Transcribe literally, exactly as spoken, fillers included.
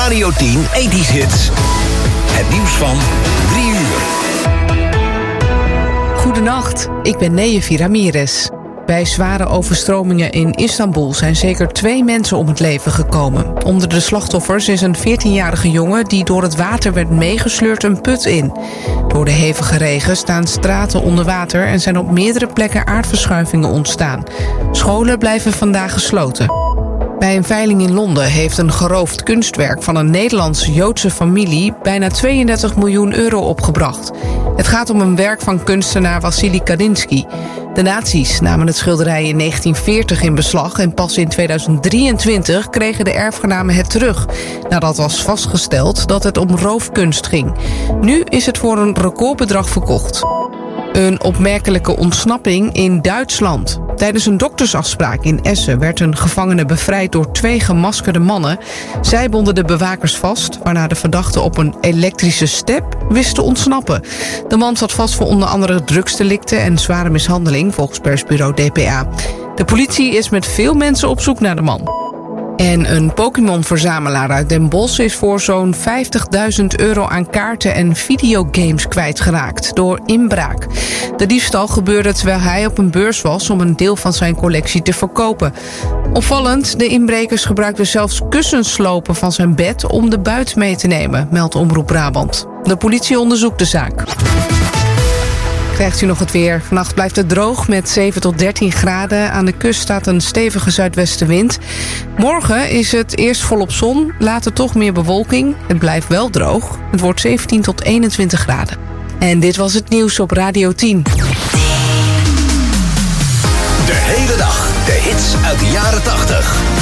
Radio tien ethisch hits. Het nieuws van drie uur. Goedenacht, ik ben Neejevi Ramirez. Bij zware overstromingen in Istanbul zijn zeker twee mensen om het leven gekomen. Onder de slachtoffers is een veertienjarige jongen die door het water werd meegesleurd een put in. Door de hevige regen staan straten onder water en zijn op meerdere plekken aardverschuivingen ontstaan. Scholen blijven vandaag gesloten. Bij een veiling in Londen heeft een geroofd kunstwerk van een Nederlands-Joodse familie bijna tweeëndertig miljoen euro opgebracht. Het gaat om een werk van kunstenaar Wassily Kandinsky. De nazi's namen het schilderij in negentien veertig in beslag en pas in tweeduizend drieëntwintig kregen de erfgenamen het terug, nadat was vastgesteld dat het om roofkunst ging. Nu is het voor een recordbedrag verkocht. Een opmerkelijke ontsnapping in Duitsland. Tijdens een doktersafspraak in Essen werd een gevangene bevrijd door twee gemaskerde mannen. Zij bonden de bewakers vast, waarna de verdachte op een elektrische step wist te ontsnappen. De man zat vast voor onder andere drugsdelicten en zware mishandeling, volgens persbureau D P A. De politie is met veel mensen op zoek naar de man. En een Pokémon-verzamelaar uit Den Bosch is voor zo'n vijftigduizend euro aan kaarten en videogames kwijtgeraakt door inbraak. De diefstal gebeurde terwijl hij op een beurs was om een deel van zijn collectie te verkopen. Opvallend, de inbrekers gebruikten zelfs kussenslopen van zijn bed om de buit mee te nemen, meldt Omroep Brabant. De politie onderzoekt de zaak. Krijgt u nog het weer. Vannacht blijft het droog met zeven tot dertien graden. Aan de kust staat een stevige zuidwestenwind. Morgen is het eerst volop zon, later toch meer bewolking. Het blijft wel droog. Het wordt zeventien tot eenentwintig graden. En dit was het nieuws op Radio tien. De hele dag de hits uit de jaren tachtig.